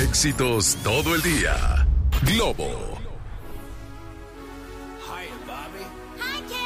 Éxitos todo el día. Globo. Hi, Bobby. Hi, Ken.